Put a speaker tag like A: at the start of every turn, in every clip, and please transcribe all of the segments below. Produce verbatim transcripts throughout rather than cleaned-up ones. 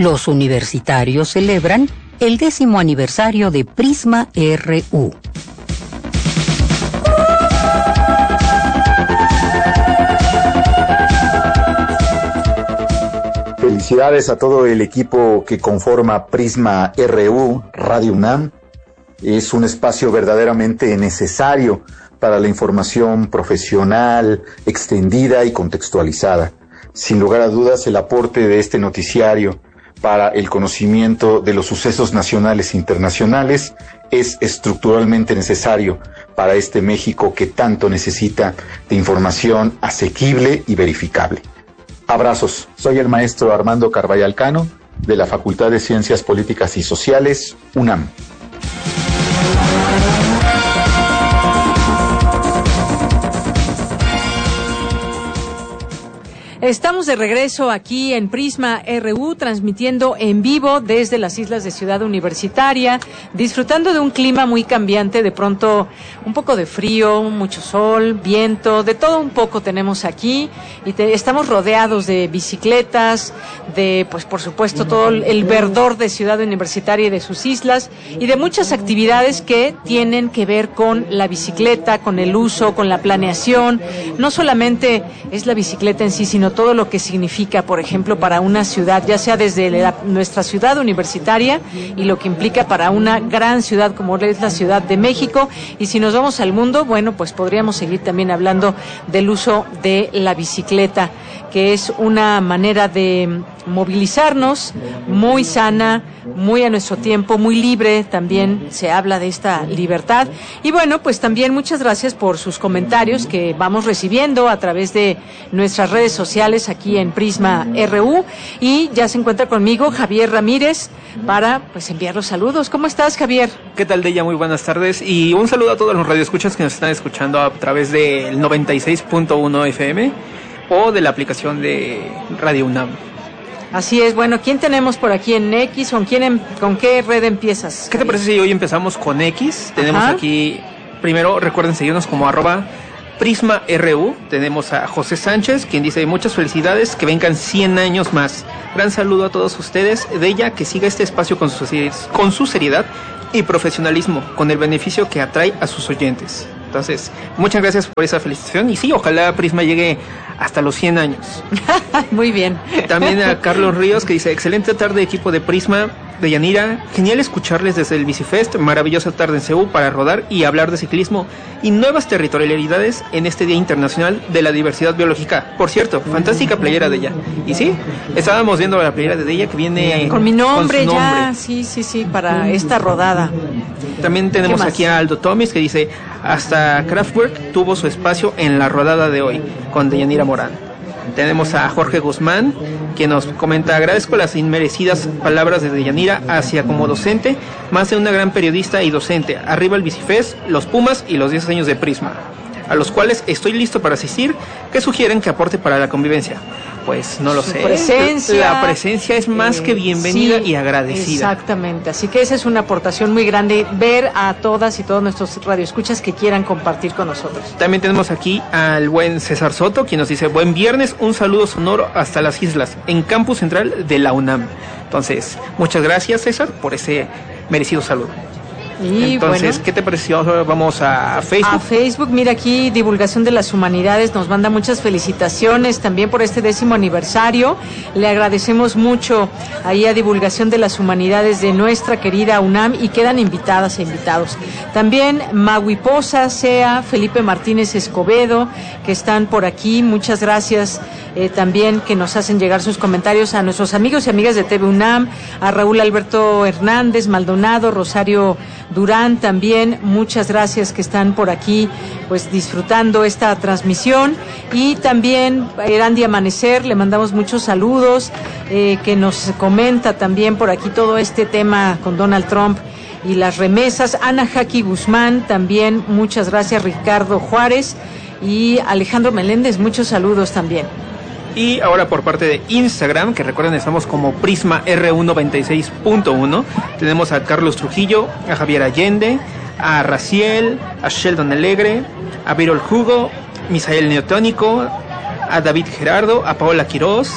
A: Los universitarios celebran el décimo aniversario de Prisma R U.
B: Felicidades a todo el equipo que conforma Prisma R U, Radio UNAM. Es un espacio verdaderamente necesario para la información profesional, extendida y contextualizada. Sin lugar a dudas, el aporte de este noticiario para el conocimiento de los sucesos nacionales e internacionales es estructuralmente necesario para este México que tanto necesita de información asequible y verificable. Abrazos, soy el maestro Armando Carballal Cano, de la Facultad de Ciencias Políticas y Sociales, UNAM.
C: Estamos de regreso aquí en Prisma R U, transmitiendo en vivo desde las islas de Ciudad Universitaria, disfrutando de un clima muy cambiante, de pronto un poco de frío, mucho sol, viento, de todo un poco tenemos aquí, y te, estamos rodeados de bicicletas, de, pues por supuesto, todo el verdor de Ciudad Universitaria y de sus islas, y de muchas actividades que tienen que ver con la bicicleta, con el uso, con la planeación. No solamente es la bicicleta en sí, sino todo lo que significa, por ejemplo, para una ciudad, ya sea desde la, nuestra ciudad universitaria y lo que implica para una gran ciudad como es la Ciudad de México. Y si nos vamos al mundo, bueno, pues podríamos seguir también hablando del uso de la bicicleta, que es una manera de movilizarnos muy sana, muy a nuestro tiempo, muy libre. También se habla de esta libertad. Y bueno, pues también muchas gracias por sus comentarios que vamos recibiendo a través de nuestras redes sociales aquí en Prisma R U. Y ya se encuentra conmigo Javier Ramírez para pues enviar los saludos. ¿Cómo estás, Javier?
D: ¿Qué tal, Deya? Muy buenas tardes y un saludo a todos los radioescuchas que nos están escuchando a través del noventa y seis punto uno F M o de la aplicación de Radio UNAM.
C: Así es. Bueno, ¿quién tenemos por aquí en X? ¿Con quién, con qué red empiezas?
D: ¿Qué te parece si hoy empezamos con X? Tenemos Ajá. aquí, primero recuerden seguirnos como arroba Prisma R U. Tenemos a José Sánchez, quien dice muchas felicidades, que vengan cien años más. Gran saludo a todos ustedes. De ella, que siga este espacio con su, con su seriedad y profesionalismo, con el beneficio que atrae a sus oyentes. Entonces, muchas gracias por esa felicitación. Y sí, ojalá Prisma llegue hasta los cien años.
C: Muy bien.
D: También a Carlos Ríos, que dice, excelente tarde, equipo de Prisma. De Yanira, genial escucharles desde el Bicifest, maravillosa tarde en C U para rodar y hablar de ciclismo y nuevas territorialidades en este Día Internacional de la Diversidad Biológica. Por cierto, fantástica playera de ella. Y sí, estábamos viendo la playera de ella que viene
C: con mi nombre,
D: con su nombre.
C: Ya, sí, sí, sí, para esta rodada.
D: También tenemos aquí a Aldo Tomis, que dice, hasta Kraftwerk tuvo su espacio en la rodada de hoy, con Deyanira Morán. Tenemos a Jorge Guzmán, que nos comenta, agradezco las inmerecidas palabras de Deyanira hacia como docente, más de una gran periodista y docente, arriba el Bicifest, los Pumas y los diez años de Prisma, a los cuales estoy listo para asistir. ¿Qué sugieren que aporte para la convivencia? Pues no lo
C: Su
D: sé.
C: Presencia,
D: la presencia es más eh, que bienvenida sí, y agradecida.
C: Exactamente, así que esa es una aportación muy grande, ver a todas y todos nuestros radioescuchas que quieran compartir con nosotros.
D: También tenemos aquí al buen César Soto, quien nos dice, buen viernes, un saludo sonoro hasta las islas, en Campus Central de la UNAM. Entonces, muchas gracias, César, por ese merecido saludo.
C: Y
D: Entonces,
C: bueno,
D: ¿qué te pareció? Vamos a Facebook.
C: A Facebook, mira aquí, Divulgación de las Humanidades, nos manda muchas felicitaciones también por este décimo aniversario. Le agradecemos mucho ahí a Divulgación de las Humanidades de nuestra querida UNAM y quedan invitadas e invitados. También Maguiposa, Sea, Felipe Martínez Escobedo, que están por aquí, muchas gracias. Eh, también que nos hacen llegar sus comentarios a nuestros amigos y amigas de T V UNAM, a Raúl Alberto Hernández Maldonado, Rosario Durán también, muchas gracias que están por aquí pues disfrutando esta transmisión. Y también Erandi Amanecer, le mandamos muchos saludos, eh, que nos comenta también por aquí todo este tema con Donald Trump y las remesas. Ana Jaqui Guzmán también, muchas gracias. Ricardo Juárez y Alejandro Meléndez, muchos saludos también.
D: Y ahora por parte de Instagram, que recuerden estamos como Prisma R U noventa y seis punto uno, tenemos a Carlos Trujillo, a Javier Allende, a Raciel, a Sheldon Alegre, a Virol Hugo, Misael Neotónico, a David Gerardo, a Paola Quiroz,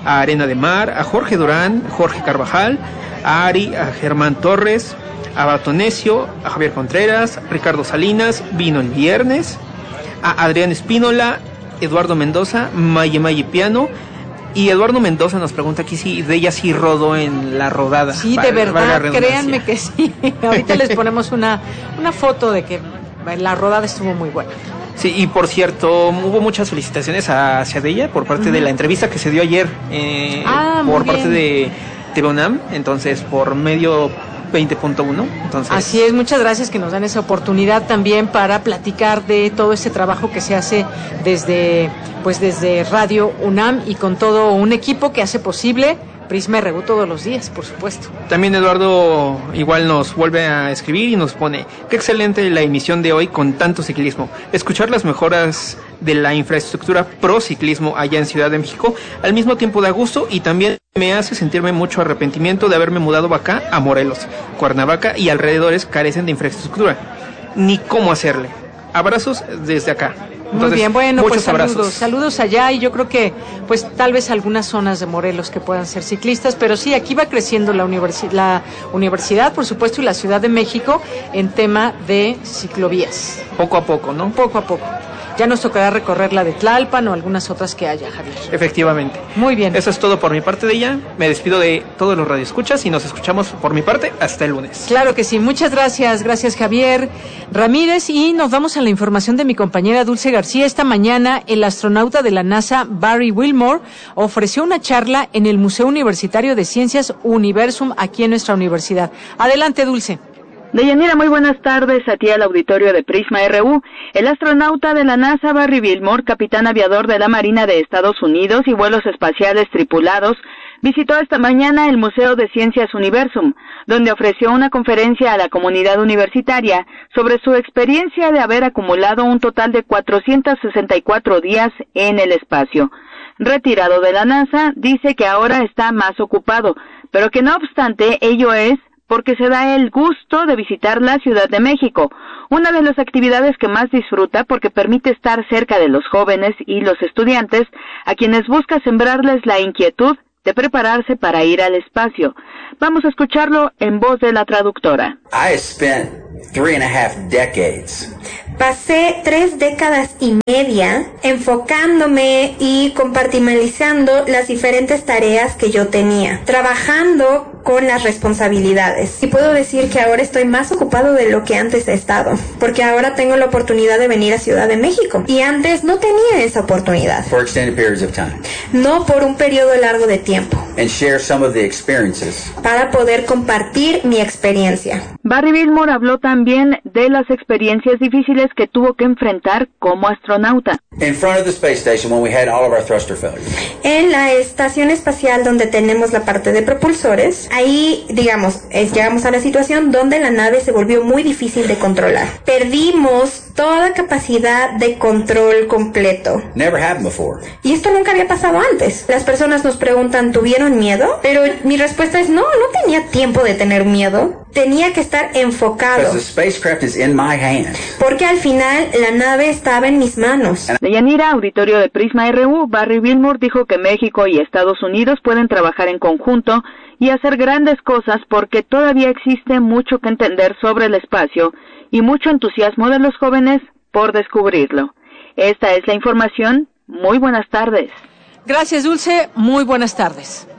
D: a Arena de Mar, a Jorge Durán, Jorge Carvajal, a Ari, a Germán Torres, a Batonesio, a Javier Contreras, Ricardo Salinas, vino el viernes, a Adrián Espínola, Eduardo Mendoza, Maye Maye Piano. Y Eduardo Mendoza nos pregunta aquí si de ella sí rodó en la rodada.
C: Sí,
D: para,
C: de verdad, créanme que sí. Ahorita les ponemos una, una foto de que la rodada estuvo muy buena.
D: Sí, y por cierto, hubo muchas felicitaciones hacia ella por parte uh-huh. de la entrevista que se dio ayer eh,
C: ah,
D: por parte de T V UNAM, entonces por medio veinte punto uno. Entonces...
C: Así es, muchas gracias que nos dan esa oportunidad también para platicar de todo este trabajo que se hace desde, pues desde Radio UNAM y con todo un equipo que hace posible Prisma R U todos los días, por supuesto.
D: También Eduardo igual nos vuelve a escribir y nos pone: qué excelente la emisión de hoy con tanto ciclismo. Escuchar las mejoras de la infraestructura pro ciclismo allá en Ciudad de México al mismo tiempo da gusto y también me hace sentirme mucho arrepentimiento de haberme mudado acá a Morelos. Cuernavaca y alrededores carecen de infraestructura, ni cómo hacerle. Abrazos desde acá.
C: Entonces, muy bien, bueno, pues saludos,
D: abrazos.
C: saludos allá y yo creo que pues tal vez algunas zonas de Morelos que puedan ser ciclistas, pero sí, aquí va creciendo la, universi- la universidad, por supuesto, y la Ciudad de México en tema de ciclovías.
D: Poco a poco, ¿no?
C: Poco a poco. Ya nos tocará recorrer la de Tlalpan o algunas otras que haya, Javier.
D: Efectivamente.
C: Muy bien.
D: Eso es todo por mi parte de ella. Me despido de todos los radioescuchas y nos escuchamos por mi parte hasta el lunes.
C: Claro que sí. Muchas gracias. Gracias, Javier Ramírez. Y nos vamos a la información de mi compañera Dulce García. Esta mañana, el astronauta de la NASA, Barry Wilmore, ofreció una charla en el Museo Universitario de Ciencias Universum aquí en nuestra universidad. Adelante, Dulce.
E: Deyanira, muy buenas tardes a ti al auditorio de Prisma R U. El astronauta de la NASA, Barry Wilmore, capitán aviador de la Marina de Estados Unidos y vuelos espaciales tripulados, visitó esta mañana el Museo de Ciencias Universum, donde ofreció una conferencia a la comunidad universitaria sobre su experiencia de haber acumulado un total de cuatrocientos sesenta y cuatro días en el espacio. Retirado de la NASA, dice que ahora está más ocupado, pero que no obstante ello es porque se da el gusto de visitar la Ciudad de México, una de las actividades que más disfruta porque permite estar cerca de los jóvenes y los estudiantes, a quienes busca sembrarles la inquietud de prepararse para ir al espacio. Vamos a escucharlo en voz de la traductora.
F: I spent three and a half decades.
G: Pasé tres décadas y media enfocándome y compartimentalizando las diferentes tareas que yo tenía, trabajando con las responsabilidades. Y puedo decir que ahora estoy más ocupado de lo que antes he estado, porque ahora tengo la oportunidad de venir a Ciudad de México, y antes no tenía esa oportunidad.
F: For extended periods of time.
G: No por un periodo largo de tiempo.
F: And share some of the experiences.
G: Para poder compartir mi experiencia.
E: Barry Wilmore habló también de las experiencias difíciles que tuvo que enfrentar como astronauta.
F: In front of the space station when we had all of our thruster failures.
G: En la estación espacial donde tenemos la parte de propulsores, ahí, digamos, es, llegamos a la situación donde la nave se volvió muy difícil de controlar. Perdimos toda capacidad de control completo.
F: Never happened before.
G: Y esto nunca había pasado antes. Las personas nos preguntan, ¿tuvieron miedo? Pero mi respuesta es no, no tenía tiempo de tener miedo. Tenía que estar enfocado.
F: Because the spacecraft is in my hands.
G: Porque al final la nave estaba en mis manos.
E: Deyanira, auditorio de Prisma R U, Barry Wilmore dijo que México y Estados Unidos pueden trabajar en conjunto y hacer grandes cosas porque todavía existe mucho que entender sobre el espacio y mucho entusiasmo de los jóvenes por descubrirlo. Esta es la información. Muy buenas tardes.
C: Gracias, Dulce. Muy buenas tardes.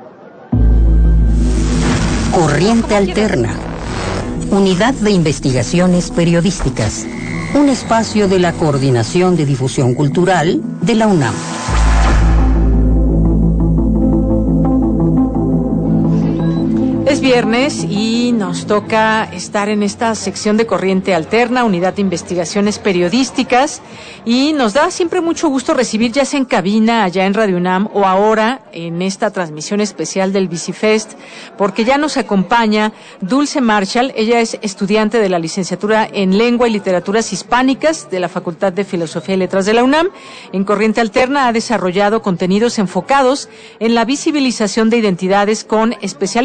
A: Corriente Alterna, Unidad de Investigaciones Periodísticas, un espacio de la Coordinación de Difusión Cultural de la UNAM.
C: Es viernes y nos toca estar en esta sección de Corriente Alterna, Unidad de Investigaciones Periodísticas, y nos da siempre mucho gusto recibir, ya sea en cabina allá en Radio UNAM o ahora en esta transmisión especial del Bicifest, porque ya nos acompaña Dulce Marshall. Ella es estudiante de la licenciatura en Lengua y Literaturas Hispánicas de la Facultad de Filosofía y Letras de la UNAM. En Corriente Alterna ha desarrollado contenidos enfocados en la visibilización de identidades con especial interés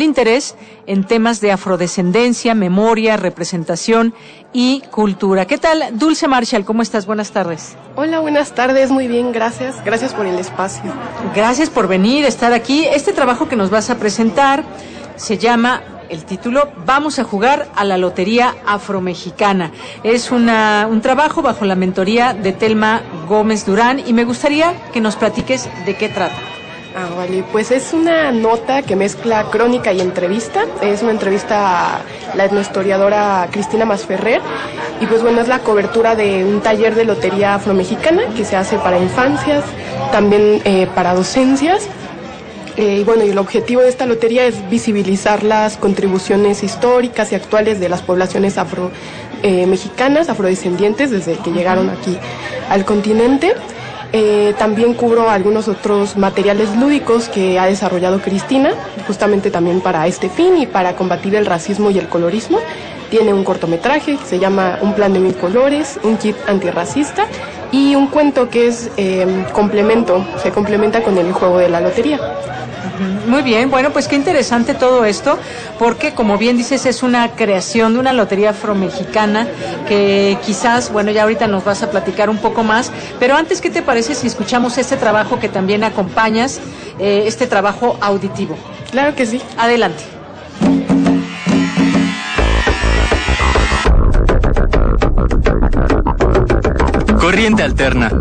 C: énfasis en temas de afrodescendencia, memoria, representación y cultura. ¿Qué tal, Dulce Marshall? ¿Cómo estás? Buenas tardes.
H: Hola, buenas tardes. Muy bien, gracias. Gracias por el espacio.
C: Gracias por venir, estar aquí. Este trabajo que nos vas a presentar se llama... El título, Vamos a jugar a la Lotería Afromexicana. Es una, un trabajo bajo la mentoría de Telma Gómez Durán y me gustaría que nos platiques de qué trata.
H: Ah, vale, pues es una nota que mezcla crónica y entrevista. Es una entrevista a la etnohistoriadora Cristina Masferrer y pues bueno, es la cobertura de un taller de lotería afromexicana que se hace para infancias, también eh, para docencias. Eh, y bueno, y el objetivo de esta lotería es visibilizar las contribuciones históricas y actuales de las poblaciones afro eh, mexicanas, afrodescendientes, desde que llegaron aquí al continente. Eh, también cubro algunos otros materiales lúdicos que ha desarrollado Cristina, justamente también para este fin y para combatir el racismo y el colorismo. Tiene un cortometraje que se llama Un plan de mil colores, un kit antirracista y un cuento que es eh, complemento, se complementa con el juego de la lotería.
C: Muy bien, bueno, pues qué interesante todo esto, porque como bien dices, es una creación de una lotería afromexicana que quizás, bueno, ya ahorita nos vas a platicar un poco más, pero antes, ¿qué te parece si escuchamos este trabajo que también acompañas, eh, este trabajo auditivo?
H: Claro que sí.
C: Adelante.
I: Corriente alterna.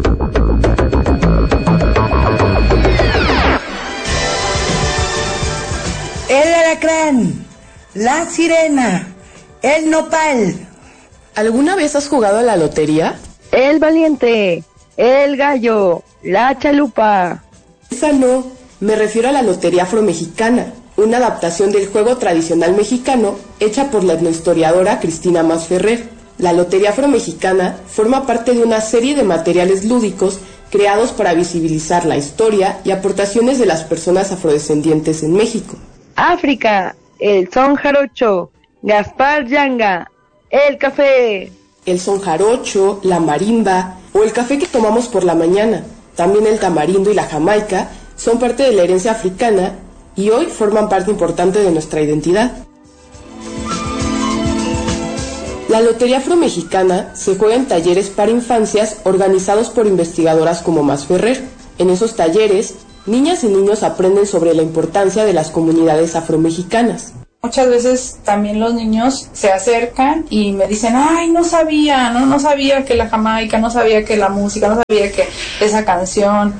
J: El alacrán, la sirena, el nopal.
H: ¿Alguna vez has jugado a la lotería?
K: El valiente, el gallo, la chalupa.
H: Esa no, me refiero a la lotería afromexicana, una adaptación del juego tradicional mexicano hecha por la etnohistoriadora Cristina Masferrer. La lotería afromexicana forma parte de una serie de materiales lúdicos creados para visibilizar la historia y aportaciones de las personas afrodescendientes en México.
K: África, el son jarocho, Gaspar Yanga, el café.
H: El son jarocho, la marimba o el café que tomamos por la mañana, también el tamarindo y la jamaica, son parte de la herencia africana y hoy forman parte importante de nuestra identidad. La lotería afromexicana se juega en talleres para infancias organizados por investigadoras como Masferrer. En esos talleres, niñas y niños aprenden sobre la importancia de las comunidades afromexicanas.
L: Muchas veces también los niños se acercan y me dicen, ay, no sabía, no, no sabía que la jamaica, no sabía que la música, no sabía que esa canción.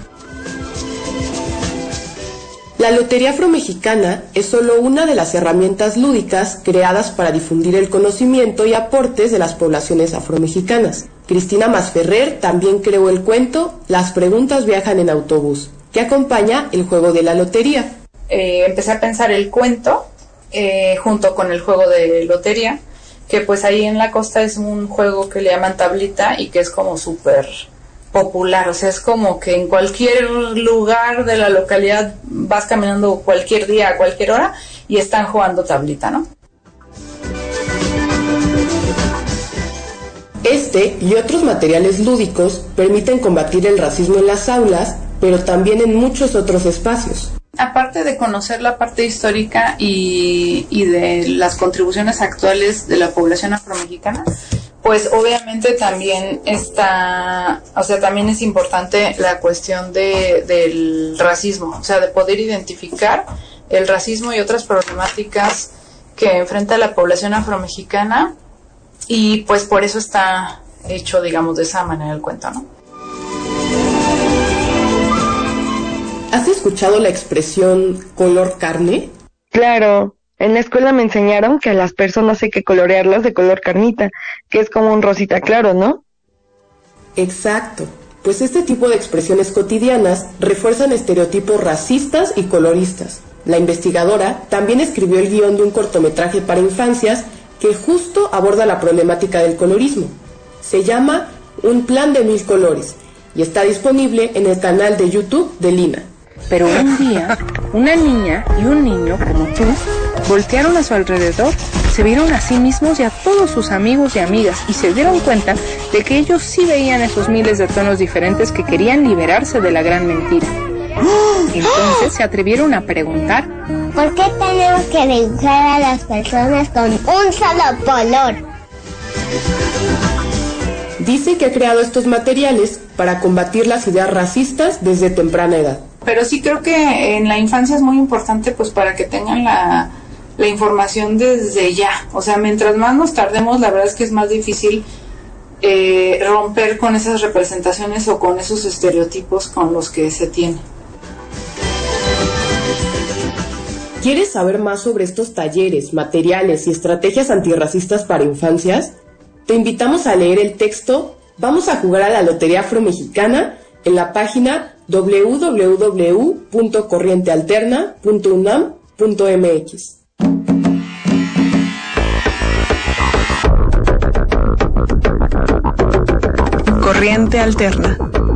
H: La lotería afromexicana es solo una de las herramientas lúdicas creadas para difundir el conocimiento y aportes de las poblaciones afromexicanas. Cristina Masferrer también creó el cuento Las preguntas viajan en autobús, que acompaña el juego de la lotería.
L: Eh, empecé a pensar el cuento eh, junto con el juego de lotería, que pues ahí en la costa es un juego que le llaman tablita y que es como súper popular, o sea, es como que en cualquier lugar de la localidad vas caminando cualquier día a cualquier hora y están jugando tablita, ¿no?
H: Este y otros materiales lúdicos permiten combatir el racismo en las aulas, pero también en muchos otros espacios.
L: Aparte de conocer la parte histórica y, y de las contribuciones actuales de la población afromexicana, pues obviamente también está, o sea, también es importante la cuestión de, del racismo, o sea, de poder identificar el racismo y otras problemáticas que enfrenta la población afromexicana y pues por eso está hecho, digamos, de esa manera el cuento, ¿no?
H: ¿Has escuchado la expresión color carne?
K: Claro. En la escuela me enseñaron que a las personas hay que colorearlas de color carnita, que es como un rosita claro, ¿no?
H: Exacto, pues este tipo de expresiones cotidianas refuerzan estereotipos racistas y coloristas. La investigadora también escribió el guión de un cortometraje para infancias que justo aborda la problemática del colorismo. Se llama Un plan de mil colores y está disponible en el canal de YouTube de Lina.
M: Pero un día, una niña y un niño como tú voltearon a su alrededor, se vieron a sí mismos y a todos sus amigos y amigas y se dieron cuenta de que ellos sí veían esos miles de tonos diferentes que querían liberarse de la gran mentira. Entonces se atrevieron a preguntar:
N: ¿por qué tenemos que dibujar a las personas con un solo color?
O: Dice que ha creado estos materiales para combatir las ideas racistas desde temprana edad.
L: Pero sí creo que en la infancia es muy importante pues para que tengan la, la información desde ya. O sea, mientras más nos tardemos, la verdad es que es más difícil eh, romper con esas representaciones o con esos estereotipos con los que se tiene.
O: ¿Quieres saber más sobre estos talleres, materiales y estrategias antirracistas para infancias? Te invitamos a leer el texto Vamos a jugar a la Lotería Afromexicana en la página doble u doble u doble u punto corriente alterna punto unam punto m x.
P: Corriente Alterna.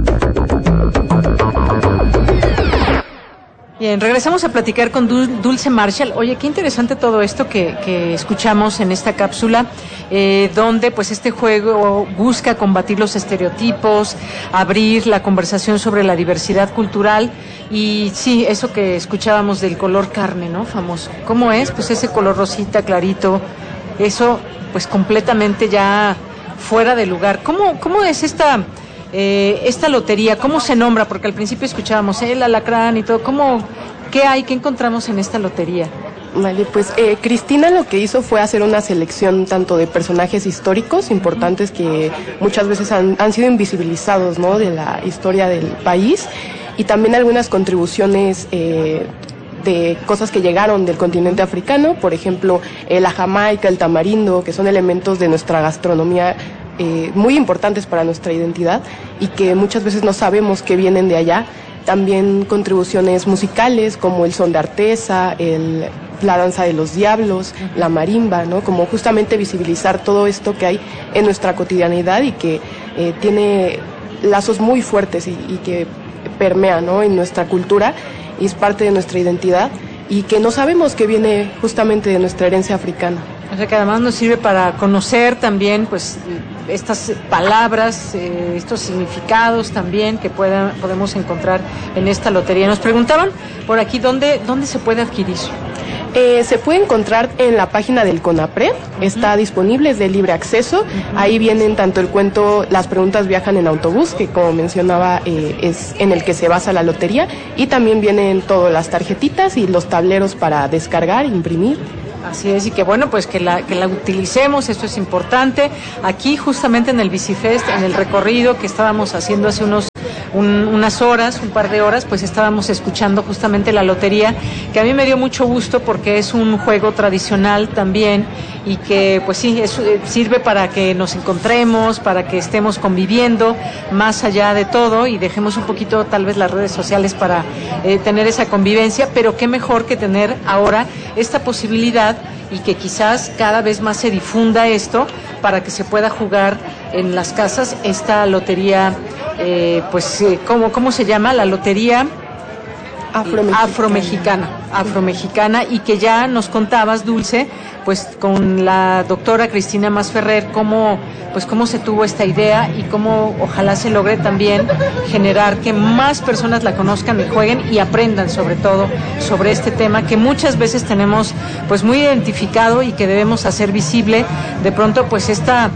C: Bien, regresamos a platicar con Dulce Marshall. Oye, qué interesante todo esto que, que escuchamos en esta cápsula, eh, donde pues este juego busca combatir los estereotipos, abrir la conversación sobre la diversidad cultural y sí, eso que escuchábamos del color carne, ¿no? Famoso. ¿Cómo es? Pues ese color rosita, clarito, eso pues completamente ya fuera de lugar. ¿Cómo, cómo es esta... Eh, esta lotería, ¿cómo se nombra? Porque al principio escuchábamos el alacrán y todo. ¿Cómo, qué hay, qué encontramos en esta lotería?
H: Vale, pues eh, Cristina lo que hizo fue hacer una selección tanto de personajes históricos importantes que muchas veces han, han sido invisibilizados, ¿no?, de la historia del país, y también algunas contribuciones eh, de cosas que llegaron del continente africano, por ejemplo, eh, la jamaica, el tamarindo, que son elementos de nuestra gastronomía Eh, muy importantes para nuestra identidad y que muchas veces no sabemos que vienen de allá. También contribuciones musicales como el son de artesa, el, la danza de los diablos, la marimba, ¿no? Como justamente visibilizar todo esto que hay en nuestra cotidianidad y que eh, tiene lazos muy fuertes y, y que permea, ¿no?, en nuestra cultura y es parte de nuestra identidad y que no sabemos que viene justamente de nuestra herencia africana.
C: O sea que además nos sirve para conocer también pues estas palabras, eh, estos significados también que pueda, podemos encontrar en esta lotería. Nos preguntaban por aquí dónde, dónde se puede adquirir.
H: Eh, se puede encontrar en la página del CONAPRED, uh-huh. Está disponible, es de libre acceso, uh-huh. Ahí vienen tanto el cuento Las preguntas viajan en autobús, que como mencionaba eh, es en el que se basa la lotería, y también vienen todas las tarjetitas y los tableros para descargar, imprimir.
C: Así es, y que bueno, pues que la, que la utilicemos, esto es importante. Aquí justamente en el Bicifest, en el recorrido que estábamos haciendo hace unos un, unas horas, un par de horas, pues estábamos escuchando justamente la lotería, que a mí me dio mucho gusto porque es un juego tradicional también y que pues sí, es, sirve para que nos encontremos, para que estemos conviviendo más allá de todo y dejemos un poquito tal vez las redes sociales para eh, tener esa convivencia, pero qué mejor que tener ahora esta posibilidad y que quizás cada vez más se difunda esto para que se pueda jugar en las casas esta lotería, eh, pues, eh, ¿cómo, ¿cómo se llama? La lotería afromexicana. afromexicana, afromexicana, y que ya nos contabas, Dulce, pues con la doctora Cristina Masferrer, cómo, pues cómo se tuvo esta idea y cómo ojalá se logre también generar que más personas la conozcan y jueguen y aprendan sobre todo sobre este tema que muchas veces tenemos pues muy identificado y que debemos hacer visible de pronto pues esta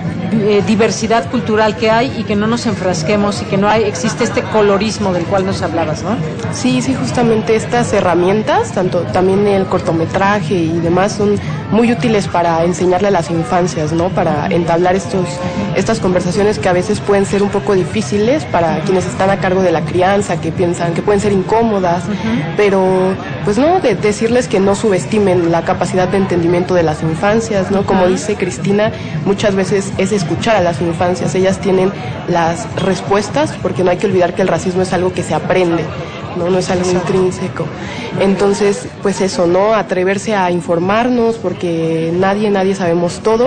C: Eh, diversidad cultural que hay y que no nos enfrasquemos y que no hay existe este colorismo del cual nos hablabas, ¿no?
H: Sí, sí, justamente estas herramientas, tanto también el cortometraje y demás, son muy útiles para enseñarle a las infancias, ¿no? Para entablar estos estas conversaciones que a veces pueden ser un poco difíciles para quienes están a cargo de la crianza, que piensan que pueden ser incómodas, uh-huh. Pero pues no, de decirles que no subestimen la capacidad de entendimiento de las infancias, ¿no? Como uh-huh. dice Cristina, muchas veces es escuchar a las infancias, ellas tienen las respuestas, porque no hay que olvidar que el racismo es algo que se aprende, no, no es algo intrínseco. Entonces, pues eso, ¿no? Atreverse a informarnos, porque nadie, nadie sabemos todo,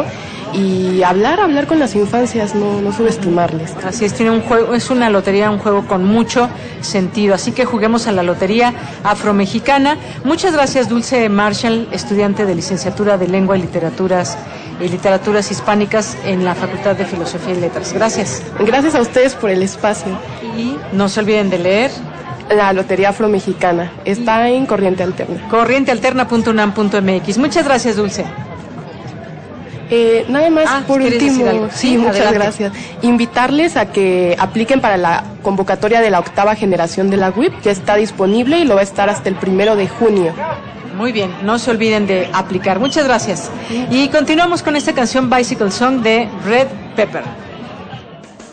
H: y hablar, hablar con las infancias, no, no subestimarles.
C: Así es, tiene un juego, es una lotería, un juego con mucho sentido, así que juguemos a la lotería afromexicana. Muchas gracias, Dulce Marshall, estudiante de licenciatura de Lengua y Literaturas y Literaturas Hispánicas en la Facultad de Filosofía y Letras. Gracias.
H: Gracias a ustedes por el espacio.
C: Y no se olviden de leer
H: la Lotería Afromexicana. Está en Corriente Alterna.
C: corriente alterna punto unam punto m x. Muchas gracias, Dulce.
H: Eh, nada más, ah, por último, sí,
C: sí,
H: muchas
C: adelante.
H: gracias. Invitarles a que apliquen para la convocatoria de la octava generación de la W I P. Ya está disponible y lo va a estar hasta el primero de junio.
C: Muy bien, no se olviden de aplicar. Muchas gracias. Y continuamos con esta canción Bicycle Song de Red Pepper.